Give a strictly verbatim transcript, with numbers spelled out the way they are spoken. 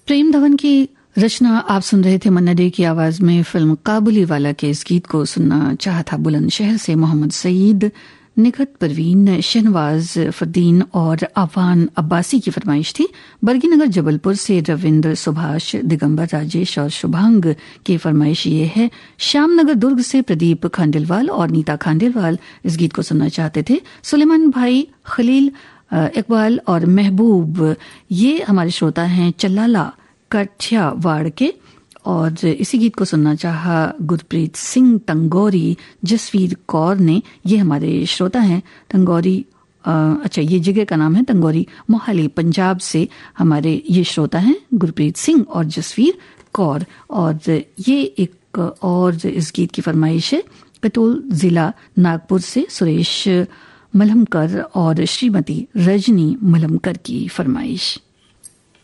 प्रेम धवन की रचना आप सुन रहे थे मन्ना डे की आवाज में। फिल्म काबुली वाला के इस गीत को सुनना चाहा था बुलंदशहर से मोहम्मद सईद, निखत परवीन, शहनवाज फरदीन और आवान अब्बासी की फरमाइश थी। बरगीनगर जबलपुर से रविंद्र, सुभाष, दिगंबर, राजेश और शुभांग की फरमाइश ये है। श्यामनगर दुर्ग से प्रदीप खांडेलवाल और नीता खांडेलवाल इस गीत को सुनना चाहते थे। सुलेमान भाई, खलील, इकबाल और महबूब ये हमारे श्रोता हैं चल्लाला कठियावाड़ के, और इसी गीत को सुनना चाहा गुरप्रीत सिंह तंगौरी, जसवीर कौर ने। ये हमारे श्रोता हैं तंगौरी, अच्छा ये जगह का नाम है तंगौरी, मोहाली पंजाब से हमारे ये श्रोता हैं गुरप्रीत सिंह और जसवीर कौर। और ये एक और इस गीत की फरमाइश है कटोल जिला नागपुर से सुरेश मलहमकर और श्रीमती रजनी मलहमकर की फरमाइश।